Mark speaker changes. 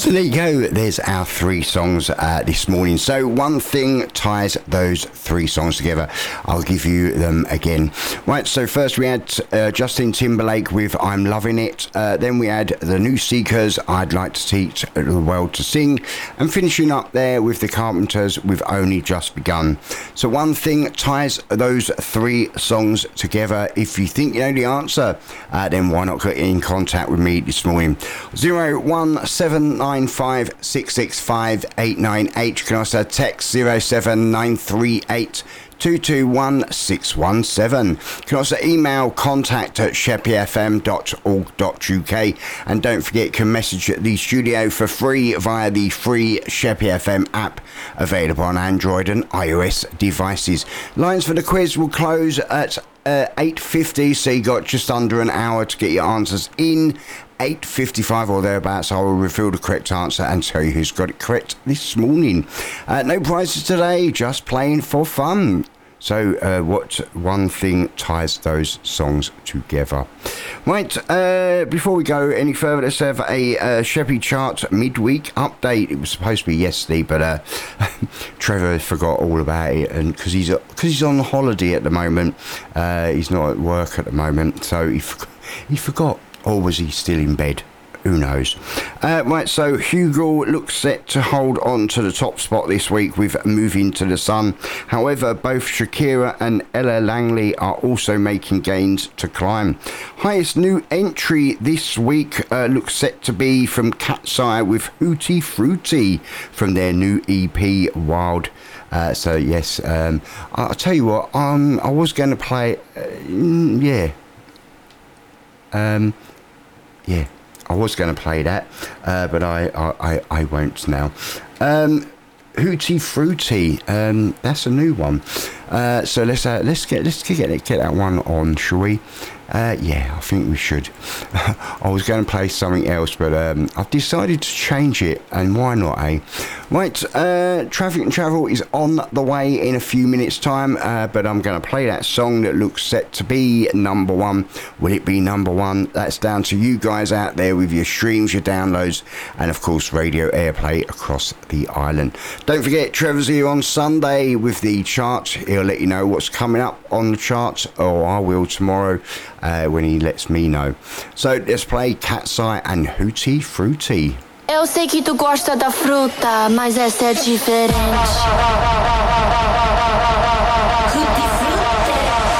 Speaker 1: So there you go, there's our three songs this morning. So one thing ties those three songs together. I'll give you them again. Right, so first we had Justin Timberlake with I'm Loving It. Then we had the New Seekers, I'd Like to Teach the World to Sing. And finishing up there with the Carpenters with Only Just Begun. So one thing ties those three songs together. If you think you know the answer, then why not get in contact with me this morning? 01795665898. You can also text 07938 221617. You can also email contact@sheppeyfm.org.uk, and don't forget you can message the studio for free via the free Sheppey FM app available on Android and iOS devices. Lines for the quiz will close at 8:50, so you got just under an hour to get your answers in. 8:55 or thereabouts, I will reveal the correct answer and tell you who's got it correct this morning. No prizes today, just playing for fun. So what one thing ties those songs together? Right, before we go any further, let's have a Sheppey chart midweek update. It was supposed to be yesterday, but Trevor forgot all about it, and because he's on holiday at the moment, he's not at work at the moment, so he forgot. Or was he still in bed? Who knows? Right, so Hugo looks set to hold on to the top spot this week with Moving to the Sun. However, both Shakira and Ella Langley are also making gains to climb. Highest new entry this week looks set to be from Cat's Eye with Hootie Fruity from their new EP Wild. So yes, I'll tell you what, I was going to play, I was going to play that, but I won't now. Hootie Fruity, that's a new one. So let's get that one on, shall we? Yeah, I think we should. I was going to play something else, but I've decided to change it, and why not, eh? Right, Traffic and Travel is on the way in a few minutes' time, but I'm going to play that song that looks set to be number one. Will it be number one? That's down to you guys out there with your streams, your downloads, and of course radio airplay across the island. Don't forget, Trevor's here on Sunday with the charts. He'll let you know what's coming up on the charts, or I will tomorrow. When he lets me know. So let's play Cat's Eye and Hootie Fruity.
Speaker 2: Eu sei que tu gosta da fruta, mas essa é diferente.